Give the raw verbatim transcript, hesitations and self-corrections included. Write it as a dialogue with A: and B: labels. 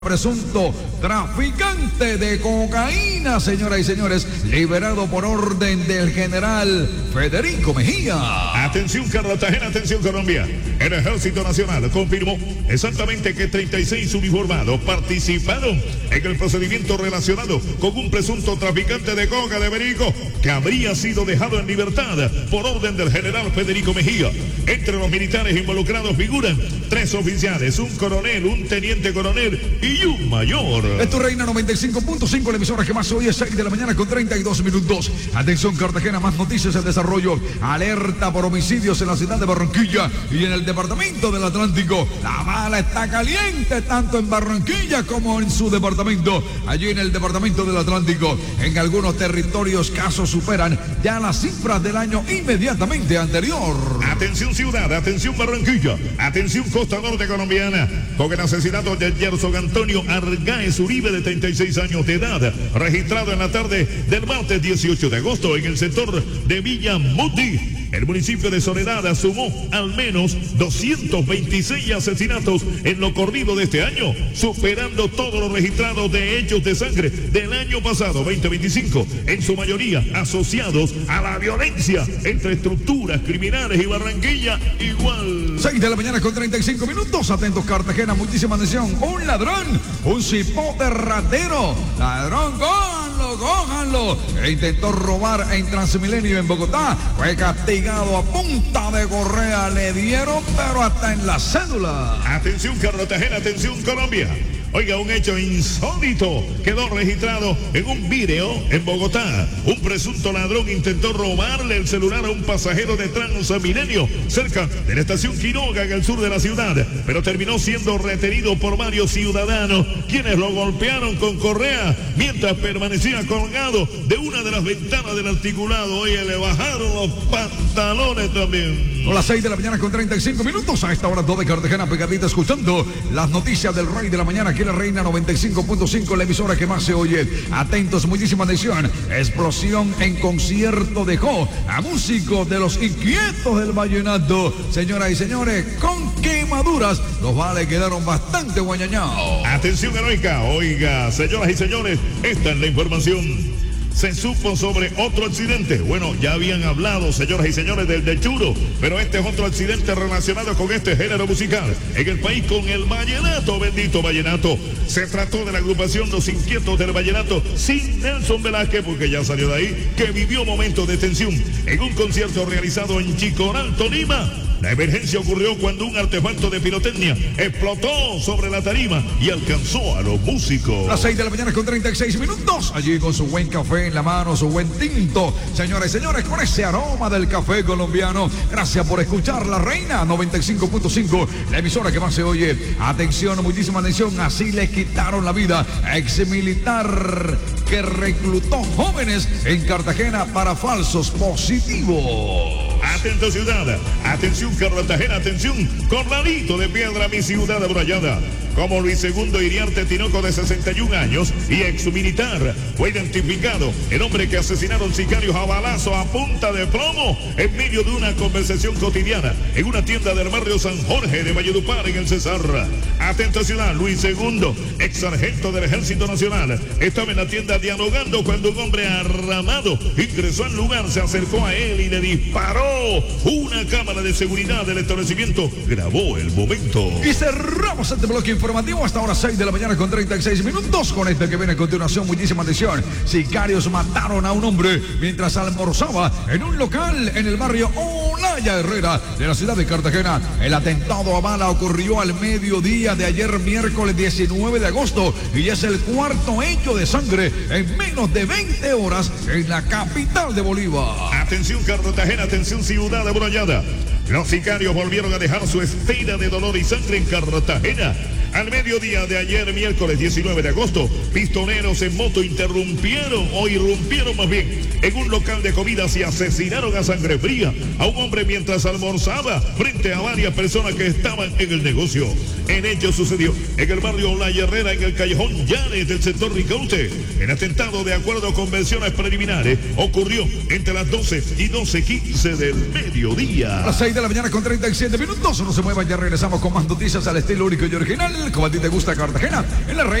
A: Presunto traficante de cocaína, señoras y señores, liberado por orden del general Federico Mejía.
B: Atención Cartagena, atención Colombia. El Ejército Nacional confirmó exactamente que treinta y seis uniformados participaron en el procedimiento relacionado con un presunto traficante de coca de Berico que habría sido dejado en libertad por orden del general Federico Mejía. Entre los militares involucrados figuran tres oficiales, un coronel, un teniente coronel y un mayor.
A: Esto Reina noventa y cinco punto cinco, la emisora que más hoy es seis de la mañana con treinta y dos minutos. Atención Cartagena, más noticias en desarrollo. Alerta por homicidios en la ciudad de Barranquilla y en el departamento del Atlántico. La bala está caliente tanto en Barranquilla como en su departamento. Allí en el departamento del Atlántico, en algunos territorios casos superan ya las cifras del año inmediatamente anterior.
B: Atención ciudad, atención Barranquilla, atención costa norte colombiana, con el asesinato de Gerson Antonio Argáez Uribe, de treinta y seis años de edad, registrado en la tarde del martes dieciocho de agosto en el sector de Villa Muti. El municipio de Soledad sumó al menos doscientos veintiséis asesinatos en lo corrido de este año, superando todos los registrados de hechos de sangre del año pasado, veinte veinticinco, en su mayoría asociados a la violencia entre estructuras criminales y Barranquilla igual.
A: seis de la mañana con treinta y cinco minutos, atentos Cartagena, muchísima atención. Un ladrón, un cipote ratero, ladrón, cójanlo, cójanlo, e intentó robar en Transmilenio en Bogotá, fue castigado a punta de correa, le dieron pero hasta en la cédula.
B: Atención Cartagena, atención Colombia. Oiga, un hecho insólito quedó registrado en un video en Bogotá. Un presunto ladrón intentó robarle el celular a un pasajero de Transmilenio cerca de la estación Quiroga en el sur de la ciudad, pero terminó siendo retenido por varios ciudadanos, quienes lo golpearon con correa mientras permanecía colgado de una de las ventanas del articulado. Oye, le bajaron los pantalones también.
A: A las seis de la mañana con treinta y cinco minutos, a esta hora todo de Cartagena pegadita, escuchando las noticias del Rey de la Mañana, aquí en la Reina noventa y cinco punto cinco, la emisora que más se oye. Atentos, muchísima atención. Explosión en concierto dejó a músicos de los inquietos del vallenato. Señoras y señores, con quemaduras, los vales quedaron bastante guañañados.
B: Atención heroica, oiga, señoras y señores, esta es la información. Se supo sobre otro accidente. Bueno, ya habían hablado, señoras y señores, del de Churo, pero este es otro accidente relacionado con este género musical en el país, con el vallenato, bendito vallenato. Se trató de la agrupación Los Inquietos del Vallenato, sin Nelson Velázquez, porque ya salió de ahí, que vivió momentos de tensión en un concierto realizado en Chicoral, Tolima. La emergencia ocurrió cuando un artefacto de pirotecnia explotó sobre la tarima y alcanzó a los músicos.
A: Las seis de la mañana con treinta y seis minutos, allí con su buen café en la mano, su buen tinto. Señoras y señores, con ese aroma del café colombiano. Gracias por escuchar la Reina noventa y cinco punto cinco, la emisora que más se oye. Atención, muchísima atención, así le quitaron la vida a ex militar que reclutó jóvenes en Cartagena para falsos positivos.
B: Atento ciudad, atención Cartagena, atención Corralito de Piedra, mi ciudad abrayada. Como Luis segundo Iriarte Tinoco, de sesenta y un años y ex militar, fue identificado el hombre que asesinaron sicarios a balazo a punta de plomo en medio de una conversación cotidiana en una tienda del barrio San Jorge de Valledupar, en el Cesar. Atento ciudad, Luis segundo, ex sargento del Ejército Nacional, estaba en la tienda dialogando cuando un hombre armado ingresó al lugar, se acercó a él y le disparó. Una cámara de seguridad del establecimiento grabó el momento.
A: Y cerramos este bloque informativo hasta ahora seis de la mañana con treinta y seis minutos. Con este que viene a continuación, muchísima atención. Sicarios mataron a un hombre mientras almorzaba en un local en el barrio Olaya Herrera de la ciudad de Cartagena. El atentado a bala ocurrió al mediodía de ayer, miércoles diecinueve de agosto, y es el cuarto hecho de sangre en menos de veinte horas en la capital de Bolívar.
B: Atención Cartagena, atención ciudad abrayada. Los sicarios volvieron a dejar su estela de dolor y sangre en Cartagena. Al mediodía de ayer, miércoles diecinueve de agosto, pistoleros en moto interrumpieron o irrumpieron más bien en un local de comidas y asesinaron a sangre fría a un hombre mientras almorzaba frente a varias personas que estaban en el negocio. El hecho sucedió en el barrio La Herrera, en el callejón Llanes del sector Ricaute. El atentado, de acuerdo con versiones preliminares, ocurrió entre las doce y doce quince del mediodía.
A: A las seis de la mañana con treinta y siete minutos, no se muevan, ya regresamos con más noticias al estilo único y original como a ti te gusta Cartagena, en la